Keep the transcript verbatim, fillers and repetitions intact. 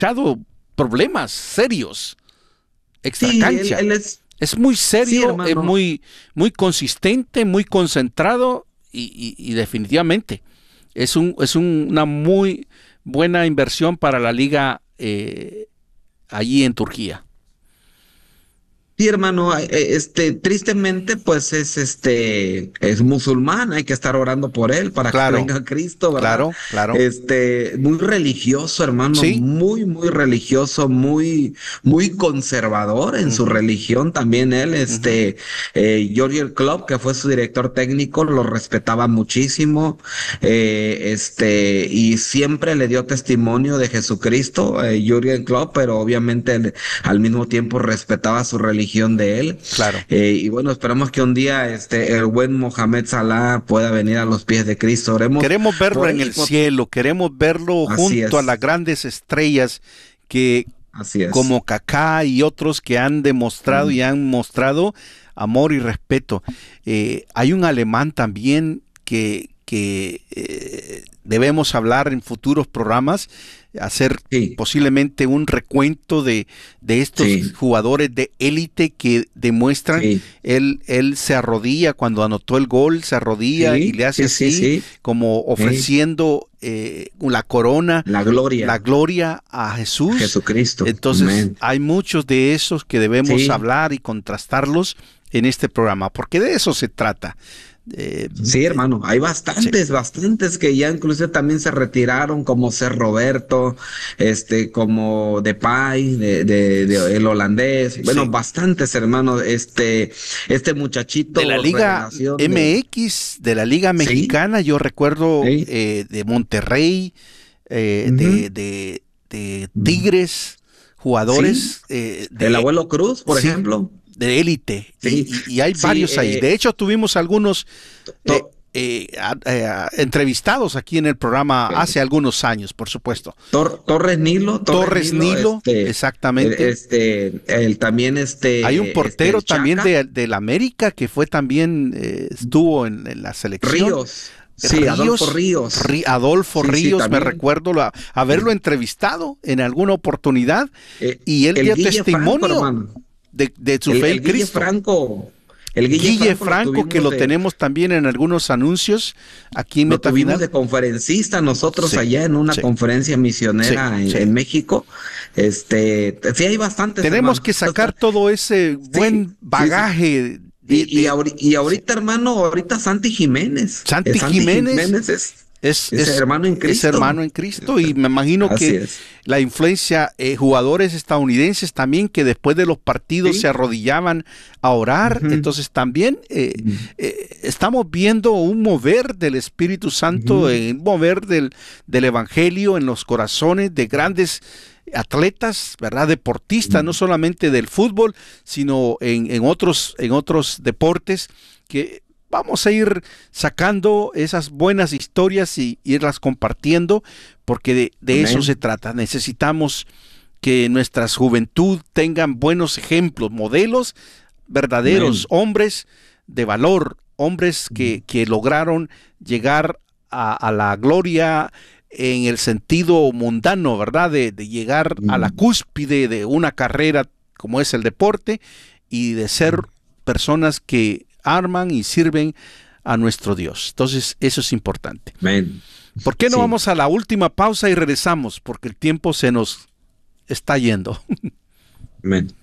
escuchado problemas serios extra Sí, cancha. él, él es, Es muy sí, serio, es hermano. muy, muy consistente, muy concentrado y, y- y definitivamente es, un, es un- una muy buena inversión para la liga eh, allí en Turquía. Sí, hermano, eh, este, tristemente, pues es este, es musulmán, hay que estar orando por él para que Claro, venga a Cristo, ¿verdad? claro, claro. Este, muy religioso, hermano, Sí. muy, muy religioso, muy, muy conservador en su Ujú, religión. También él, ujú. este, eh, Jürgen Klopp, que fue su director técnico, lo respetaba muchísimo, eh, este, y siempre le dio testimonio de Jesucristo, eh, Jürgen Klopp, pero obviamente él al mismo tiempo respetaba su religión de él. Claro. Eh, y bueno, esperamos que un día este, el buen Mohamed Salah pueda venir a los pies de Cristo. Oremos Queremos verlo por en él y el por... cielo, queremos verlo Así junto a las es, grandes estrellas que así es. como Kaká y otros que han demostrado y Mm. han mostrado amor y respeto. Eh, hay un alemán también que, que eh, debemos hablar en futuros programas, hacer Sí, posiblemente un recuento de, de estos sí, jugadores de élite que demuestran, sí, él, él se arrodilla cuando anotó el gol, se arrodilla y sí, le hace sí, sí, así, sí, como sí. ofreciendo eh, la corona, La la gloria gloria a a Jesús. Jesucristo. Entonces Amén. hay muchos de esos que debemos Sí. hablar y contrastarlos en este programa, porque de eso se trata. Eh, Sí, eh, hermano, hay sí, bastantes, bastantes que ya incluso también se retiraron, como Ser Roberto, este, como Depay, de, de, de el holandés, bueno, sí. bastantes, hermano, este, este De la muchachito, Liga revelación de, M X, de la Liga sí, Mexicana, yo recuerdo sí, eh, de Monterrey, eh, ujú, de, de, de Tigres, sí, jugadores eh, el de, abuelo Cruz, por sí, ejemplo, de élite, y, sí, y- y hay sí, varios ahí. De eh, hecho, tuvimos algunos eh, to- eh, a- eh, a- entrevistados aquí en el programa eh, hace algunos años, por supuesto. Tor- Torres Nilo, Torres Torres Nilo, Nilo, este, eh, exactamente. este, el también Hay un este, este, portero el también Chaca, de, del América que fue también, eh, estuvo en, en la selección. Ríos, sí, Adolfo Ríos, Ríos. Ri- Adolfo Sí, sí, Ríos, me también. recuerdo la- haberlo entrevistado en alguna oportunidad Eh, y él el dio Guille Franco, testimonio hermano. de, de su El, fe en el Guille Cristo. Franco. El Guille Guille Franco lo Franco, que tuvimos lo de, tenemos también en algunos anuncios aquí en lo tuvimos Metafinal. de conferencista nosotros Sí, allá en una sí, conferencia sí, misionera en, sí. en México. Este, sí hay bastantes, Tenemos hermano. que O sacar sea, todo ese sí, buen sí, sí. bagaje de, Y, y, de ahori- y sí. ahorita, hermano, ahorita Santi Jiménez. Eh, Santi Santi Jiménez. Jiménez es, Es, es es, hermano en es hermano Cristo. en Cristo y me imagino Así que es. la influencia, eh, jugadores estadounidenses también que después de los partidos se Sí. arrodillaban a orar, Ujú, entonces también eh, ujú, eh, estamos viendo un mover del Espíritu Santo, ujú, eh, un mover del, del Evangelio en los corazones de grandes atletas, ¿verdad? Deportistas, no ujú. solamente del fútbol, sino en, en otros, en otros deportes que vamos a ir sacando esas buenas historias y irlas compartiendo, porque de, de eso se Amén. trata. Necesitamos que nuestras juventud tengan buenos ejemplos, modelos verdaderos, Amén. hombres de valor, hombres que, que lograron llegar a, a la gloria en el sentido mundano, ¿verdad? De, de llegar a la Mm. cúspide de una carrera como es el deporte y de ser personas que arman y sirven a nuestro Dios. Entonces, eso es importante. Amén. ¿Por qué no Sí. vamos a la última pausa y regresamos? Porque el tiempo se nos está yendo. Amén.